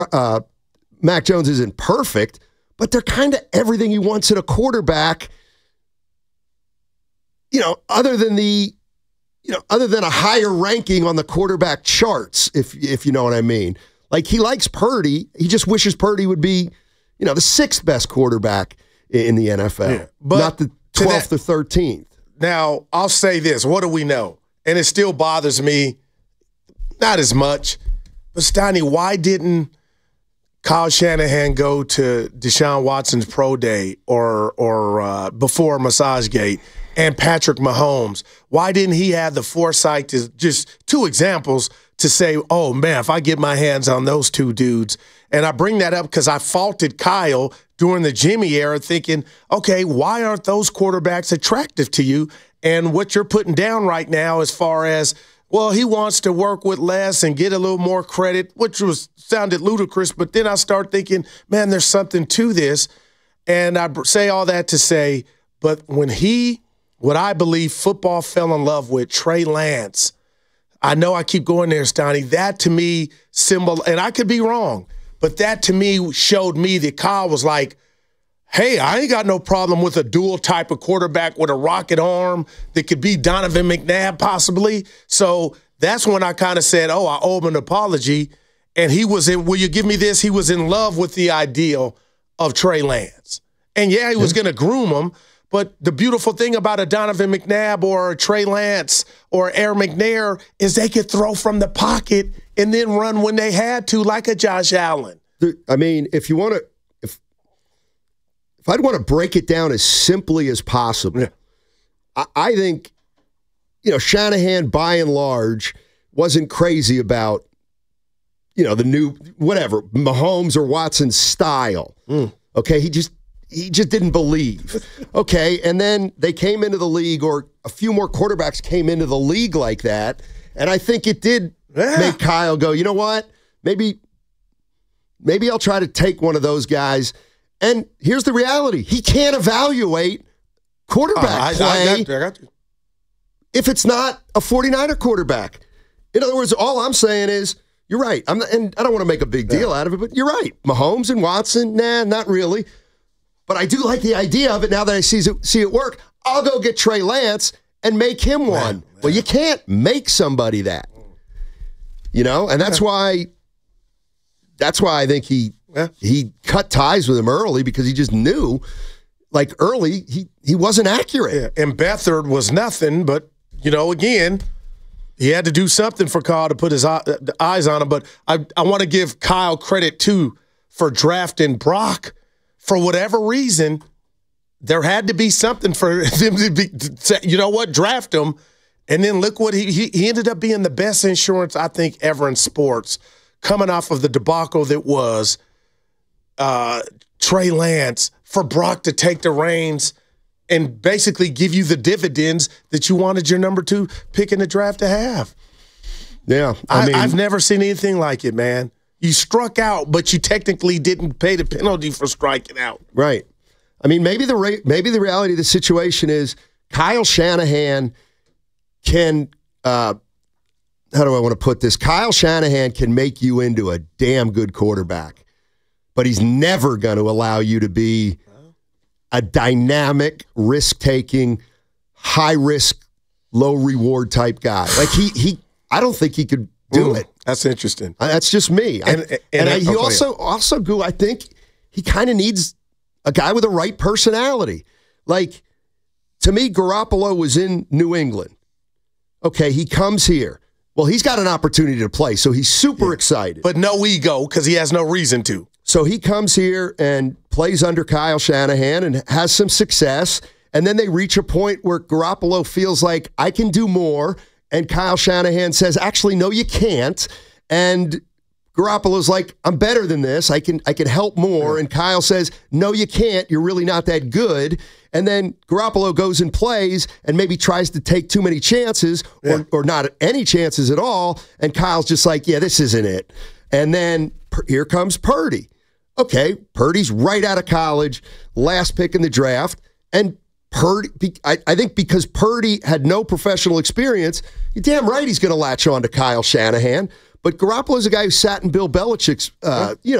Mac Jones isn't perfect, but they're kind of everything he wants in a quarterback. Other than a higher ranking on the quarterback charts, if you know what I mean. Like, he likes Purdy. He just wishes Purdy would be, the 6th best quarterback in the NFL, but not the 12th or 13th. Now, I'll say this. What do we know? And it still bothers me, not as much. But, Steiny, why didn't Kyle Shanahan go to Deshaun Watson's pro day or before Massagegate and Patrick Mahomes? Why didn't he have the foresight to just 2 examples to say, oh, man, if I get my hands on those 2 dudes? And I bring that up because I faulted Kyle during the Jimmy era thinking, okay, why aren't those quarterbacks attractive to you? And what you're putting down right now as far as, well, he wants to work with less and get a little more credit, which sounded ludicrous. But then I start thinking, man, there's something to this. And I say all that to say, but when what I believe football fell in love with, Trey Lance, I know I keep going there, Steiny, that to me and I could be wrong, but that to me showed me that Kyle was like, hey, I ain't got no problem with a dual type of quarterback with a rocket arm that could be Donovan McNabb possibly. So that's when I kind of said, oh, I owe him an apology. And will you give me this? He was in love with the ideal of Trey Lance. And yeah, he was going to groom him. But the beautiful thing about a Donovan McNabb or a Trey Lance or Air McNair is they could throw from the pocket and then run when they had to, like a Josh Allen. I mean, if I'd want to break it down as simply as possible, I think, Shanahan, by and large, wasn't crazy about, the new, whatever, Mahomes or Watson style. Okay, he just didn't believe. Okay, and then they came into the league, or a few more quarterbacks came into the league like that, and I think it did make Kyle go, you know what, maybe I'll try to take one of those guys. And here's the reality. He can't evaluate quarterback play I got you. If it's not a 49er quarterback. In other words, all I'm saying is, you're right. And I don't want to make a big deal out of it, but you're right. Mahomes and Watson, not really. But I do like the idea of it now that I see it work. I'll go get Trey Lance and make him one. Well, you can't make somebody that. And that's why I think he cut ties with him early, because he just knew, like, early he wasn't accurate. Yeah. And Beathard was nothing, but, again, he had to do something for Kyle to put his eyes on him. But I want to give Kyle credit, too, for drafting Brock. For whatever reason, there had to be something for them to say, you know what, draft him. And then look what he ended up being the best insurance, I think, ever in sports, coming off of the debacle that was Trey Lance, for Brock to take the reins and basically give you the dividends that you wanted your number 2 pick in the draft to have. Yeah. I've never seen anything like it, man. You struck out, but you technically didn't pay the penalty for striking out. Right. I mean, maybe the reality of the situation is Kyle Shanahan can how do I want to put this? Kyle Shanahan can make you into a damn good quarterback, but he's never going to allow you to be a dynamic, risk-taking, high-risk, low-reward type guy. Like, I don't think he could do it. That's interesting. That's just me. He also, Goo, I think he kind of needs a guy with the right personality. Like, to me, Garoppolo was in New England. Okay, he comes here. Well, he's got an opportunity to play, so he's super excited. But no ego, because he has no reason to. So he comes here and plays under Kyle Shanahan and has some success, and then they reach a point where Garoppolo feels like, I can do more. And Kyle Shanahan says, actually, no, you can't. And Garoppolo's like, I'm better than this. I can help more. And Kyle says, no, you can't. You're really not that good. And then Garoppolo goes and plays and maybe tries to take too many chances or not any chances at all. And Kyle's just like, yeah, this isn't it. And then here comes Purdy. Okay, Purdy's right out of college, last pick in the draft. And Purdy, I think because Purdy had no professional experience, you're damn right he's going to latch on to Kyle Shanahan. But Garoppolo's a guy who sat in Bill Belichick's,